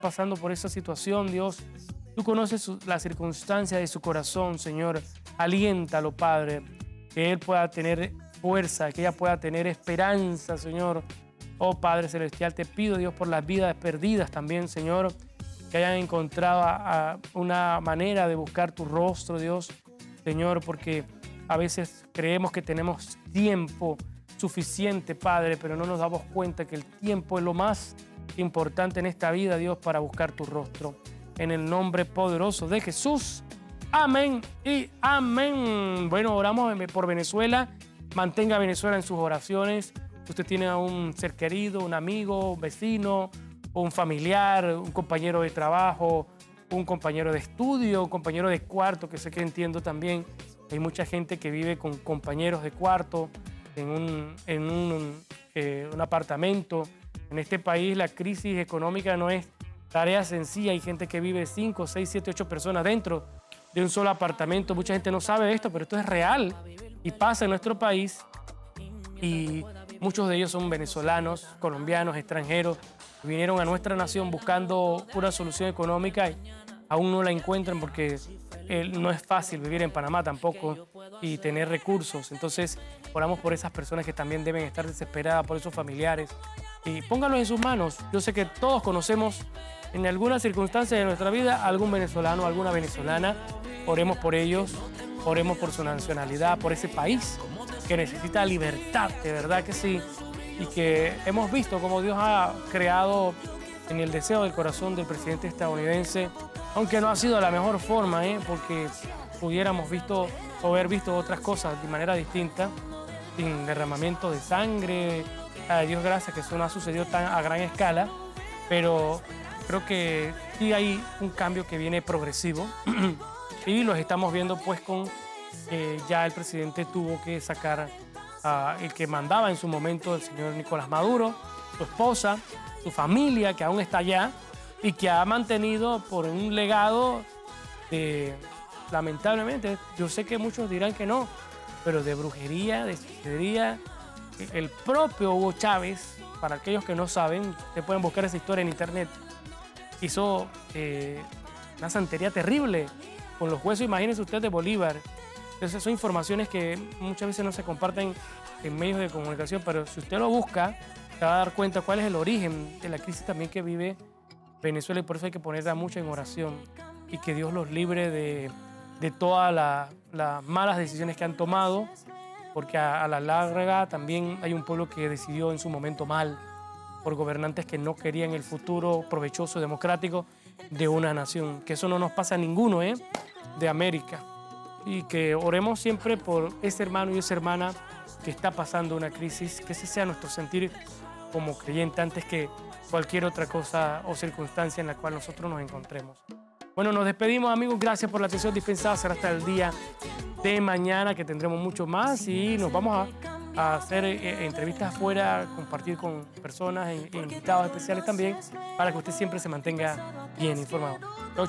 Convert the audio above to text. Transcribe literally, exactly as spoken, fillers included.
pasando por esa situación, Dios. Tú conoces su, la circunstancia de su corazón, Señor. Aliéntalo, Padre, que él pueda tener fuerza, que ella pueda tener esperanza, Señor. Oh, Padre Celestial, te pido, Dios, por las vidas perdidas también, Señor, que hayan encontrado a, a una manera de buscar tu rostro, Dios, Señor, porque a veces creemos que tenemos tiempo suficiente, Padre, pero no nos damos cuenta que el tiempo es lo más importante en esta vida, Dios, para buscar tu rostro. En el nombre poderoso de Jesús. Amén y amén. Bueno, oramos por Venezuela. Mantenga a Venezuela en sus oraciones. Usted tiene a un ser querido, un amigo, un vecino, un familiar, un compañero de trabajo, un compañero de estudio, un compañero de cuarto, que sé que entiendo también. Hay mucha gente que vive con compañeros de cuarto en un, en un, eh, un apartamento. En este país la crisis económica no es tarea sencilla. Hay gente que vive cinco, seis, siete, ocho personas dentro de un solo apartamento. Mucha gente no sabe esto, pero esto es real y pasa en nuestro país. Y muchos de ellos son venezolanos, colombianos, extranjeros, que vinieron a nuestra nación buscando una solución económica y aún no la encuentran porque eh, no es fácil vivir en Panamá tampoco y tener recursos. Entonces, oramos por esas personas que también deben estar desesperadas, por esos familiares. Y pónganlos en sus manos. Yo sé que todos conocemos en alguna circunstancia de nuestra vida algún venezolano, alguna venezolana. Oremos por ellos, oremos por su nacionalidad, por ese país que necesita libertad, de verdad que sí, y que hemos visto cómo Dios ha creado en el deseo del corazón del presidente estadounidense, aunque no ha sido de la mejor forma, ¿eh? Porque pudiéramos visto, o haber visto otras cosas de manera distinta, sin derramamiento de sangre. A Dios gracias que eso no ha sucedido tan a gran escala, pero creo que sí hay un cambio que viene progresivo y los estamos viendo pues con que eh, ya el presidente tuvo que sacar a uh, el que mandaba en su momento, el señor Nicolás Maduro, su esposa, su familia que aún está allá y que ha mantenido por un legado de, lamentablemente, yo sé que muchos dirán que no, pero de brujería, de hechicería. El propio Hugo Chávez, para aquellos que no saben, ustedes pueden buscar esa historia en internet, hizo eh, una santería terrible con los huesos, imagínense usted, de Bolívar. Entonces son informaciones que muchas veces no se comparten en medios de comunicación, pero si usted lo busca, se va a dar cuenta cuál es el origen de la crisis también que vive Venezuela, y por eso hay que ponerla mucho en oración y que Dios los libre de, de todas la, las malas decisiones que han tomado, porque a, a la larga también hay un pueblo que decidió en su momento mal por gobernantes que no querían el futuro provechoso, democrático de una nación. Que eso no nos pasa a ninguno, ¿eh? de América. Y que oremos siempre por ese hermano y esa hermana que está pasando una crisis, que ese sea nuestro sentir como creyente antes que cualquier otra cosa o circunstancia en la cual nosotros nos encontremos. Bueno, nos despedimos, amigos. Gracias por la atención dispensada. Será hasta el día de mañana que tendremos mucho más y nos vamos a, a hacer eh, entrevistas afuera, compartir con personas e invitados especiales también para que usted siempre se mantenga bien informado. Chau, chau.